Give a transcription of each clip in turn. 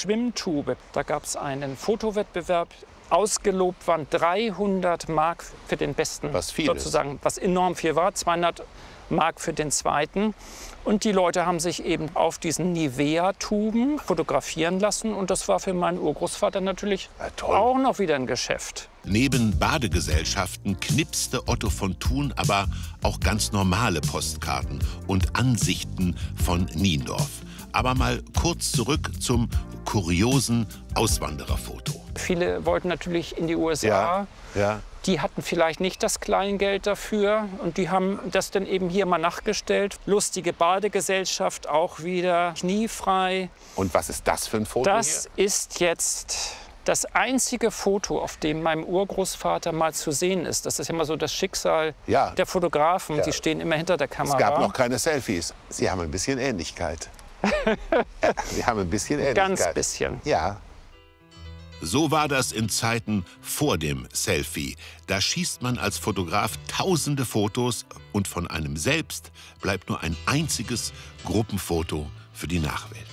Schwimmtube. Da gab es einen Fotowettbewerb. Ausgelobt waren 300 Mark für den Besten. Was viel sozusagen, was enorm viel war. 200 Mark für den Zweiten. Und die Leute haben sich eben auf diesen Nivea-Tuben fotografieren lassen. Und das war für meinen Urgroßvater natürlich auch noch wieder ein Geschäft. Neben Badegesellschaften knipste Otto von Thun aber auch ganz normale Postkarten und Ansichten von Niendorf. Aber mal kurz zurück zum kuriosen Auswandererfoto. Viele wollten natürlich in die USA. Ja. Die hatten vielleicht nicht das Kleingeld dafür und die haben das dann eben hier mal nachgestellt. Lustige Badegesellschaft, auch wieder kniefrei. Und was ist das für ein Foto Das ist jetzt das einzige Foto, auf dem meinem Urgroßvater mal zu sehen ist. Das ist immer so das Schicksal der Fotografen. Die stehen immer hinter der Kamera. Es gab noch keine Selfies. Sie haben ein bisschen Ähnlichkeit. Sie haben ein bisschen Ähnlichkeit. Ganz bisschen. Ja. So war das in Zeiten vor dem Selfie. Da schießt man als Fotograf tausende Fotos und von einem selbst bleibt nur ein einziges Gruppenfoto für die Nachwelt.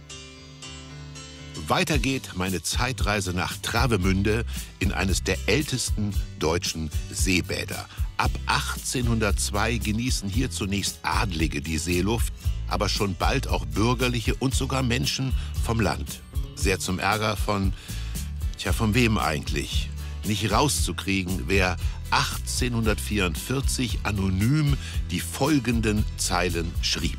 Weiter geht meine Zeitreise nach Travemünde in eines der ältesten deutschen Seebäder. Ab 1802 genießen hier zunächst Adlige die Seeluft, aber schon bald auch Bürgerliche und sogar Menschen vom Land. Sehr zum Ärger von wem eigentlich? Nicht rauszukriegen, wer 1844 anonym die folgenden Zeilen schrieb.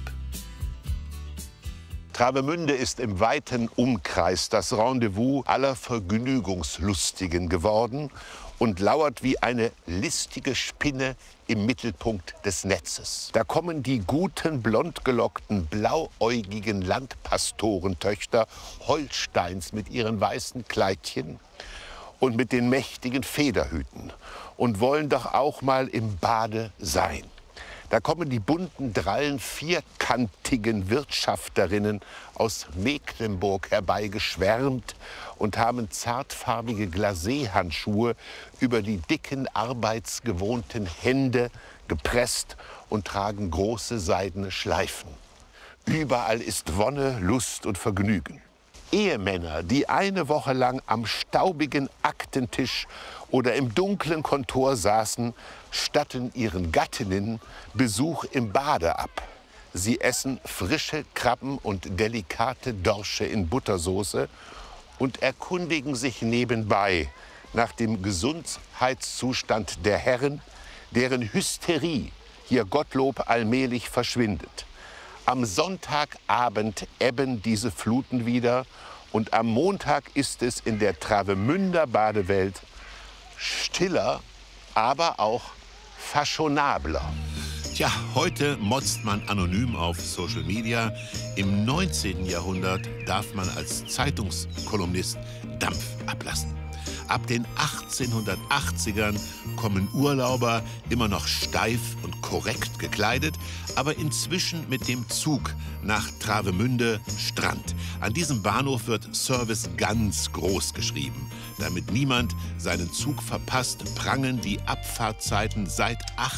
Travemünde ist im weiten Umkreis das Rendezvous aller Vergnügungslustigen geworden und lauert wie eine listige Spinne im Mittelpunkt des Netzes. Da kommen die guten, blondgelockten, blauäugigen Landpastorentöchter Holsteins mit ihren weißen Kleidchen und mit den mächtigen Federhüten und wollen doch auch mal im Bade sein. Da kommen die bunten, drallen, vierkantigen Wirtschafterinnen aus Mecklenburg herbeigeschwärmt und haben zartfarbige Glacé-Handschuhe über die dicken, arbeitsgewohnten Hände gepresst und tragen große seidene Schleifen. Überall ist Wonne, Lust und Vergnügen. Ehemänner, die eine Woche lang am staubigen Aktentisch oder im dunklen Kontor saßen, statten ihren Gattinnen Besuch im Bade ab. Sie essen frische Krabben und delikate Dorsche in Buttersoße und erkundigen sich nebenbei nach dem Gesundheitszustand der Herren, deren Hysterie hier Gottlob allmählich verschwindet. Am Sonntagabend ebben diese Fluten wieder und am Montag ist es in der Travemünder Badewelt stiller, aber auch fashionabler. Tja, heute motzt man anonym auf Social Media. Im 19. Jahrhundert darf man als Zeitungskolumnist Dampf ablassen. Ab den 1880ern kommen Urlauber immer noch steif und korrekt gekleidet, aber inzwischen mit dem Zug nach Travemünde Strand. An diesem Bahnhof wird Service ganz groß geschrieben. Damit niemand seinen Zug verpasst, prangen die Abfahrtzeiten seit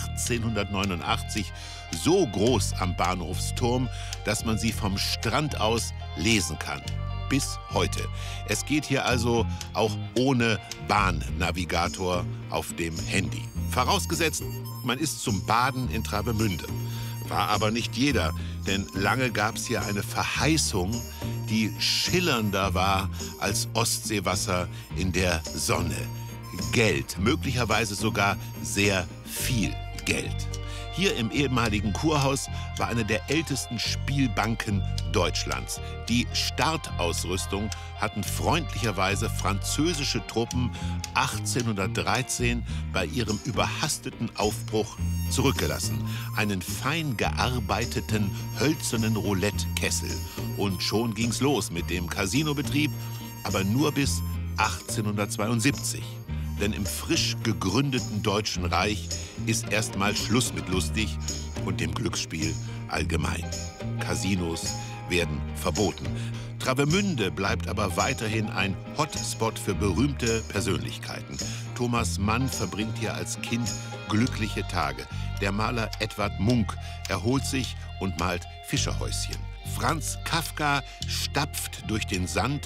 1889 so groß am Bahnhofsturm, dass man sie vom Strand aus lesen kann. Bis heute. Es geht hier also auch ohne Bahnnavigator auf dem Handy. Vorausgesetzt, man ist zum Baden in Travemünde. War aber nicht jeder, denn lange gab es hier eine Verheißung, die schillernder war als Ostseewasser in der Sonne. Geld, möglicherweise sogar sehr viel Geld. Hier im ehemaligen Kurhaus war eine der ältesten Spielbanken Deutschlands. Die Startausrüstung hatten freundlicherweise französische Truppen 1813 bei ihrem überhasteten Aufbruch zurückgelassen. Einen fein gearbeiteten hölzernen Roulette-Kessel. Und schon ging's los mit dem Casinobetrieb, aber nur bis 1872. Denn im frisch gegründeten Deutschen Reich ist erstmal Schluss mit lustig und dem Glücksspiel allgemein. Casinos werden verboten. Travemünde bleibt aber weiterhin ein Hotspot für berühmte Persönlichkeiten. Thomas Mann verbringt hier als Kind glückliche Tage. Der Maler Edvard Munch erholt sich und malt Fischerhäuschen. Franz Kafka stapft durch den Sand